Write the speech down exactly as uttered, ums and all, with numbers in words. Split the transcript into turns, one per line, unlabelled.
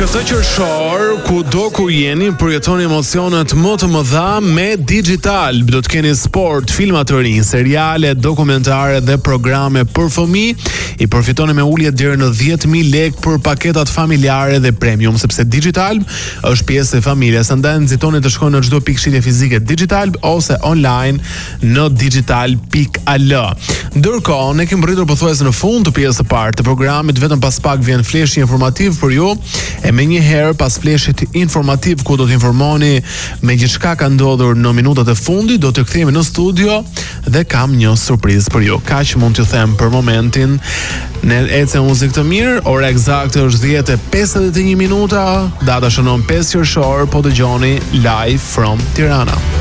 Këtë qershor, kudo ku jeni, përjetoni emocionet më të mëdha me Digital. Do të keni sport, filma të rinj, seriale, dokumentare dhe programe për fëmijë. I përfitoni me ulje deri në dhjetë mijë lekë për paketat familjare dhe premium, sepse Digital është pjesë e familjes. Andaj nxitoni të shkoni në çdo pikë shitje fizike Digital ose online në digital pikë a l. Ndërkohë, ne kemi rritur pothuajse në fund të pjesës së parë të programit, vetëm pas pak vjen fleshi informativ për ju. E me një herë pas fleshit informativ ku do të informoni me gjithçka ka ndodhur në minutat e fundit, do të kthehemi në studio dhe kam një surprizë për ju. Kaq mund t'ju them për momentin. Ne ecëm muzikë të mirë, ora eksakte është dhjetë e pesëdhjetë e një minuta, data shënon pesë qershor, po dëgjoni live from Tirana.